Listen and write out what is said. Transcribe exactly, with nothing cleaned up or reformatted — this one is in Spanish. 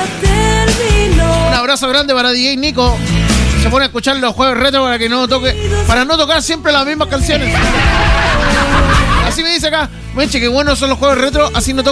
Un abrazo grande para D J Nico. Se pone a escuchar los jueves retro para que no toque, para no tocar siempre las mismas canciones. Así me dice acá, Menche, que buenos son los jueves retro, así no toco